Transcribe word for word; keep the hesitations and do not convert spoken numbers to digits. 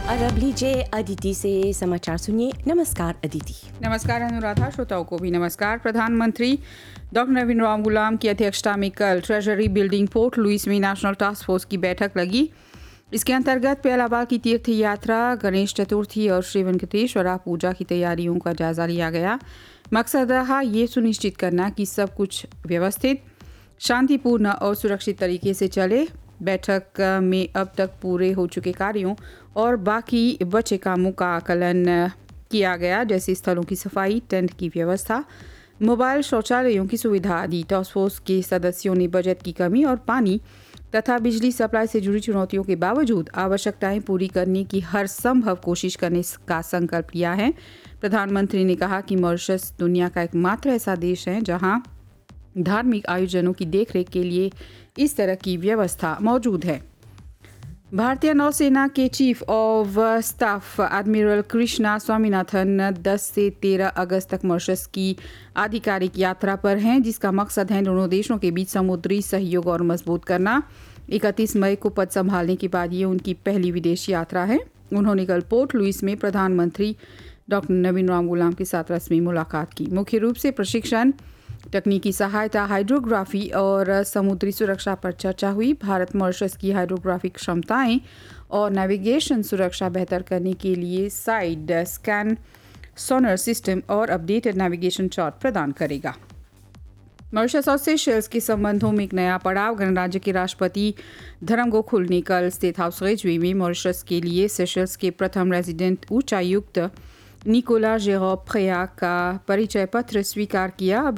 और अब लीजिए अदिति से समाचार सुनिए। नमस्कार अदिति। नमस्कार अनुराधा, श्रोताओं को भी नमस्कार। प्रधानमंत्री डॉक्टर नवीन राम गुलाम की अध्यक्षता में कल ट्रेजरी बिल्डिंग पोर्ट लुइस में नेशनल टास्क फोर्स की बैठक लगी। इसके अंतर्गत प्यालाबाग की तीर्थ यात्रा, गणेश चतुर्थी और श्री वेंकटेश्वरा पूजा की तैयारियों का जायजा लिया गया। मकसद रहा ये सुनिश्चित करना कि सब कुछ व्यवस्थित, शांतिपूर्ण और सुरक्षित तरीके से चले। बैठक में अब तक पूरे हो चुके कार्यों और बाकी बचे कामों का आकलन किया गया, जैसे स्थलों की सफाई, टेंट की व्यवस्था, मोबाइल शौचालयों की सुविधा आदि। टास्क फोर्स के सदस्यों ने बजट की कमी और पानी तथा बिजली सप्लाई से जुड़ी चुनौतियों के बावजूद आवश्यकताएं पूरी करने की हर संभव कोशिश करने का संकल्प लिया है। प्रधानमंत्री ने कहा कि मॉरिशस दुनिया का एकमात्र ऐसा देश है जहां धार्मिक आयोजनों की देखरेख के लिए इस तरह की व्यवस्था मौजूद है। भारतीय नौसेना के chief of staff admiral Krishna Swaminathan दस से तेरह अगस्त तक मॉरिशस की आधिकारिक यात्रा पर हैं, जिसका मकसद है दोनों देशों के बीच समुद्री सहयोग और मजबूत करना। इकतीस मई को पद संभालने के बाद ये उनकी पहली विदेश यात्रा है। उन्होंने कल पोर्ट लुइस में प्रधानमंत्री डॉक्टर नवीन राम गुलाम के साथ रस्मी मुलाकात की। मुख्य रूप से प्रशिक्षण, तकनीकी सहायता, हाइड्रोग्राफी और समुद्री सुरक्षा पर चर्चा हुई। भारत मॉरिशस की हाइड्रोग्राफिक क्षमताएं और नेविगेशन सुरक्षा बेहतर करने के लिए साइड स्कैन, सोनर सिस्टम और अपडेटेड नेविगेशन चार्ट प्रदान करेगा। मॉरिशस और सेशल्स के संबंधों में एक नया पड़ाव। गणराज्य के राष्ट्रपति धर्म गोखुल ने कल स्टेट हाउस रेजवे में मॉरिशस के लिए सेशल्स के प्रथम रेजिडेंट उच्चायुक्त निकोला जेरोब प्रेया का परिचय पत्र स्वीकार किया।